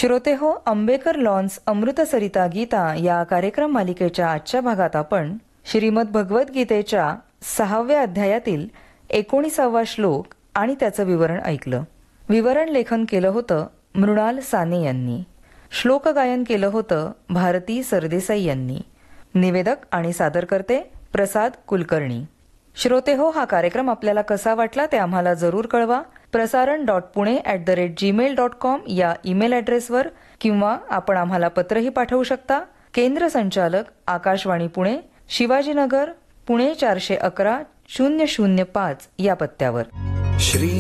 श्रोते हो, आंबेकर लॉन्स अमृतसरिता गीता या कार्यक्रम मालिकेच्या आजच्या भागात आपण श्रीमद भगवद्गीतेच्या 6व्या अध्यायातील 19वा श्लोक आणि त्याचं विवरण ऐकलं. विवरण लेखन केलं होतं मृणाल साने यांनी. श्लोक गायन केलं होतं भारती सरदेसाई यांनी. निवेदक आणि सादरकर्ते प्रसाद कुलकर्णी. श्रोते हो, हा कार्यक्रम आपल्याला कसा वाटला ते आम्हाला जरूर कळवा. prasaran.pune@gmail.com या ईमेल ॲड्रेसवर किंवा आपण आम्हाला पत्रही पाठवू शकता. केंद्र संचालक आकाशवाणी पुणे, शिवाजीनगर, पुणे 411 005 या पत्त्यावर. श्री